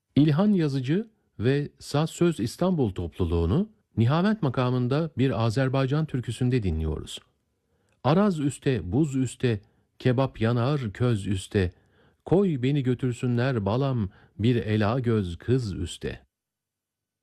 İlhan Yazıcı ve Saz Söz İstanbul topluluğunu Nihavent makamında bir Azerbaycan türküsünde dinliyoruz. Araz üste, buz üste, kebap yanar köz üste, koy beni götürsünler balam bir ela göz kız üste.